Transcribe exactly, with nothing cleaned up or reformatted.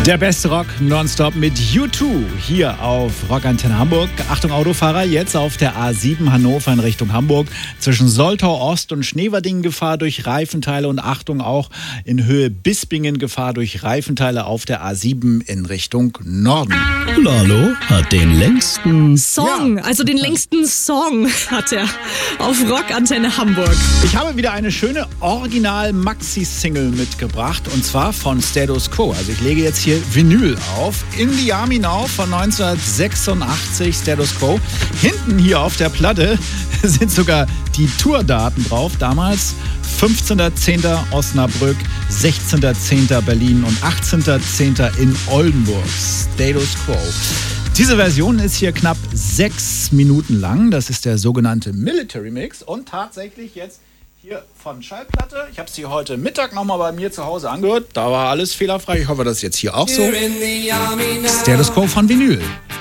Der beste Rock nonstop mit U zwei hier auf Rockantenne Hamburg. Achtung Autofahrer, jetzt auf der A sieben Hannover in Richtung Hamburg. Zwischen Soltau Ost und Schneverdingen Gefahr durch Reifenteile und Achtung auch in Höhe Bispingen Gefahr durch Reifenteile auf der A sieben in Richtung Norden. Lalo hat den längsten Song, ja. also den längsten Song hat er auf Rockantenne Hamburg. Ich habe wieder eine schöne Original-Maxi-Single mitgebracht und zwar von Status Quo. Also ich lege jetzt hier Vinyl auf. In the Army Now von neunzehnhundertsechsundachtzig, Status Quo. Hinten hier auf der Platte sind sogar die Tourdaten drauf. Damals fünfzehnter zehnter Osnabrück, sechzehnter zehnter Berlin und achtzehnter zehnter in Oldenburg. Status Quo. Diese Version ist hier knapp sechs Minuten lang. Das ist der sogenannte Military Mix und tatsächlich jetzt hier von Schallplatte. Ich habe sie heute Mittag nochmal bei mir zu Hause angehört. Da war alles fehlerfrei. Ich hoffe, das ist jetzt hier auch so. Status Quo von Vinyl.